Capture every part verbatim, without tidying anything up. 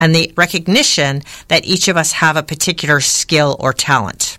and the recognition that each of us have a particular skill or talent.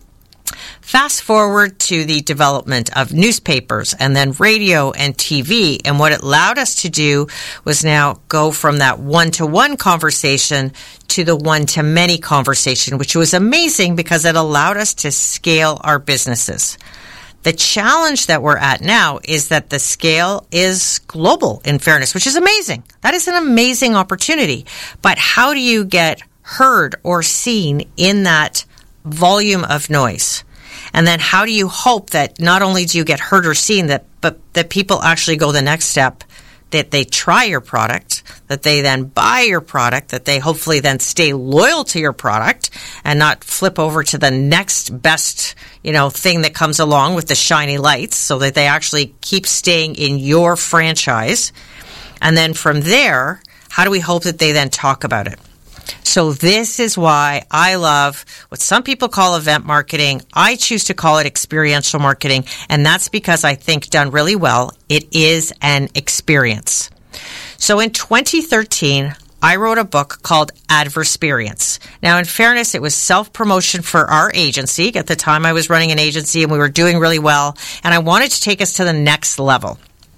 Fast forward to the development of newspapers and then radio and T V, and what it allowed us to do was now go from that one-to-one conversation to the one-to-many conversation, which was amazing because it allowed us to scale our businesses. The challenge that we're at now is that the scale is global, in fairness, which is amazing. That is an amazing opportunity. But how do you get heard or seen in that volume of noise? And then how do you hope that not only do you get heard or seen, that but that people actually go the next step, that they try your product, that they then buy your product, that they hopefully then stay loyal to your product and not flip over to the next best, you know, thing that comes along with the shiny lights, so that they actually keep staying in your franchise. And then from there, how do we hope that they then talk about it? So this is why I love what some people call event marketing. I choose to call it experiential marketing, and that's because I think done really well, it is an experience. So in twenty thirteen, I wrote a book called Adversperience. Now, in fairness, it was self-promotion for our agency. At the time, I was running an agency, and we were doing really well, and I wanted to take us to the next level.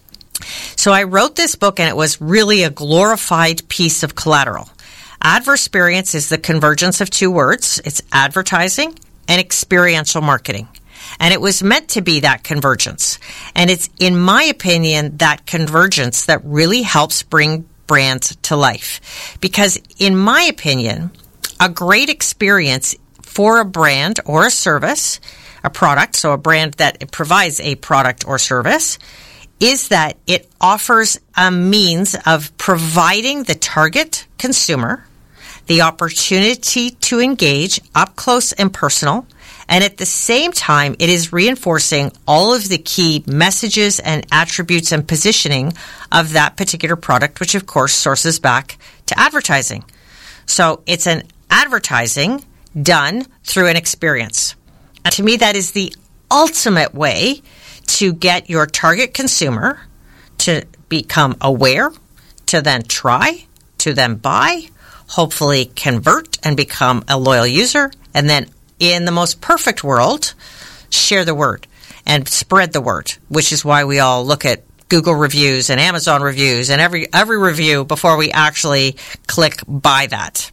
So I wrote this book, and it was really a glorified piece of collateral. Adversperience is the convergence of two words. It's advertising and experiential marketing. And it was meant to be that convergence. And it's, in my opinion, that convergence that really helps bring brands to life. Because, in my opinion, a great experience for a brand or a service, a product, so a brand that provides a product or service, is that it offers a means of providing the target consumer the opportunity to engage up close and personal, and at the same time, it is reinforcing all of the key messages and attributes and positioning of that particular product, which of course sources back to advertising. So it's an advertising done through an experience. And to me, that is the ultimate way to get your target consumer to become aware, to then try, to then buy, hopefully convert and become a loyal user, and then in the most perfect world, share the word and spread the word, which is why we all look at Google reviews and Amazon reviews and every every review before we actually click buy that.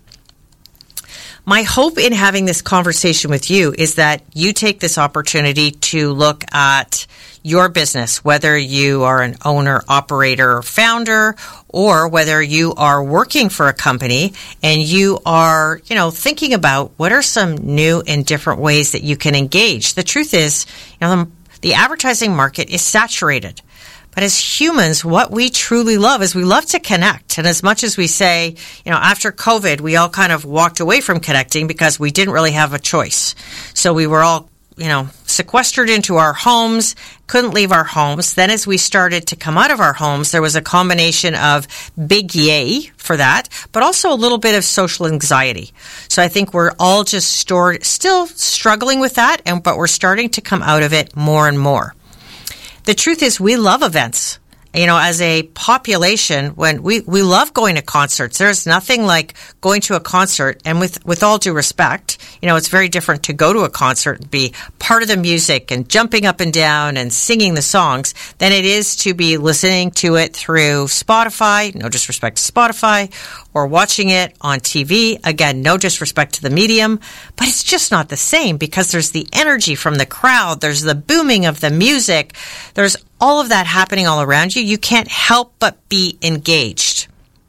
My hope in having this conversation with you is that you take this opportunity to look at your business, whether you are an owner, operator, or founder, or whether you are working for a company and you are, you know, thinking about what are some new and different ways that you can engage. The truth is, you know, the, the advertising market is saturated. But as humans, what we truly love is we love to connect. And as much as we say, you know, after COVID, we all kind of walked away from connecting because we didn't really have a choice. So we were all, you know, sequestered into our homes, couldn't leave our homes. Then as we started to come out of our homes, there was a combination of big yay for that, but also a little bit of social anxiety. So I think we're all just stored, still struggling with that, and but we're starting to come out of it more and more. The truth is, we love events. You know, as a population, when we, we love going to concerts. There's nothing like going to a concert, and with, with all due respect, you know, it's very different to go to a concert and be part of the music and jumping up and down and singing the songs than it is to be listening to it through Spotify, no disrespect to Spotify, or watching it on T V. Again, no disrespect to the medium, but it's just not the same because there's the energy from the crowd, there's the booming of the music, there's all of that happening all around you. You can't help but be engaged.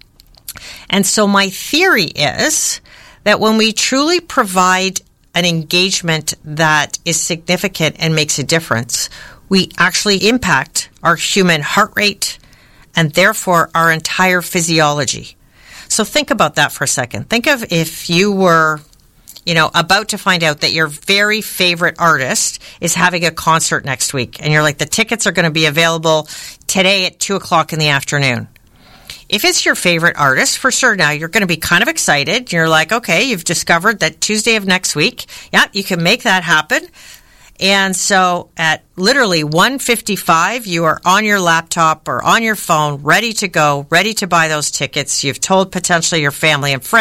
And so my theory is that when we truly provide an engagement that is significant and makes a difference, we actually impact our human heart rate and therefore our entire physiology. So think about that for a second. Think of if you were, you know, about to find out that your very favorite artist is having a concert next week. And you're like, the tickets are going to be available today at two o'clock in the afternoon. If it's your favorite artist, for sure now, you're going to be kind of excited. You're like, okay, you've discovered that Tuesday of next week, yeah, you can make that happen. And so at literally one fifty-five, you are on your laptop or on your phone, ready to go, ready to buy those tickets. You've told potentially your family and friends